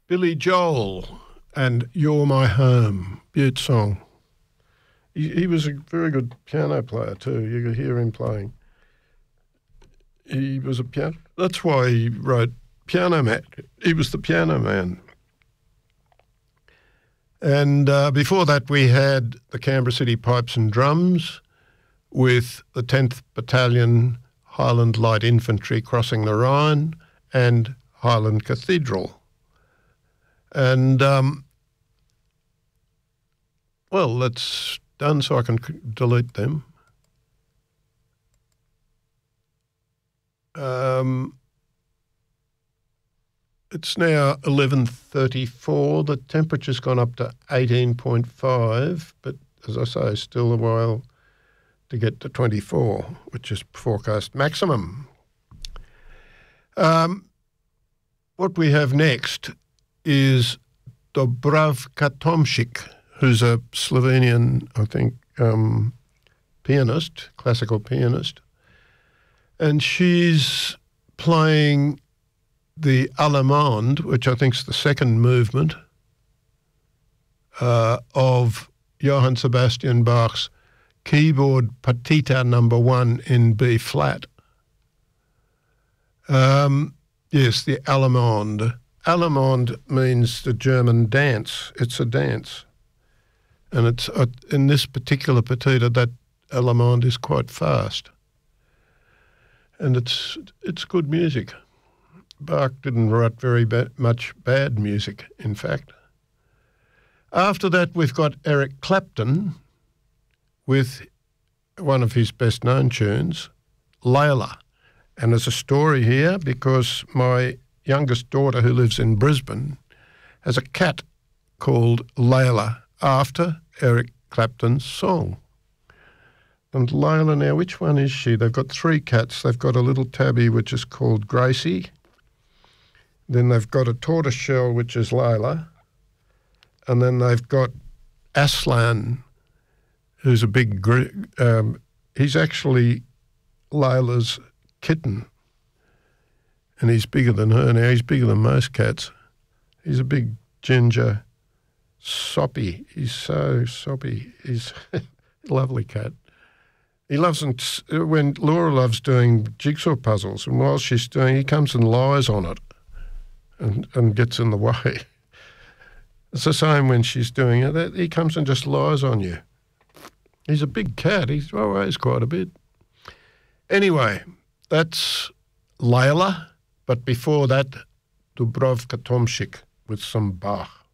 Billy Joel and You're My Home, beaut song. He was a very good piano player too. You could hear him playing. He was a piano. That's why he wrote Piano Man. He was the piano man. And before that, we had the Canberra City Pipes and Drums with the 10th Battalion Highland Light Infantry crossing the Rhine and Highland Cathedral. And, well, that's done so I can delete them. It's now 11:34. The temperature's gone up to 18.5, but as I say, still a while to get to 24, which is forecast maximum. What we have next is Dubravka Tomšik, who's a Slovenian, I think, pianist, classical pianist. And she's playing the Allemande, which I think is the second movement of Johann Sebastian Bach's Keyboard Partita No. 1 in B flat. Yes, the Allemande. Allemande means the German dance. It's a dance. And it's in this particular partita, that Allemande is quite fast. And it's good music. Bach didn't write very much bad music, in fact. After that, we've got Eric Clapton with one of his best-known tunes, Layla. And there's a story here because my youngest daughter, who lives in Brisbane, has a cat called Layla after Eric Clapton's song. And Layla now, which one is she? They've got 3 cats. They've got a little tabby, which is called Gracie. Then they've got a tortoiseshell, which is Layla. And then they've got Aslan, who's a big... he's actually Layla's kitten. And he's bigger than her now. He's bigger than most cats. He's a big ginger soppy. He's so soppy. He's a lovely cat. He loves them when Laura loves doing jigsaw puzzles, and while she's doing, he comes and lies on it and gets in the way. It's the same when she's doing it. He comes and just lies on you. He's a big cat. He weighs quite a bit. Anyway, that's Layla, but before that, Dubravka Tomšik with some Bach.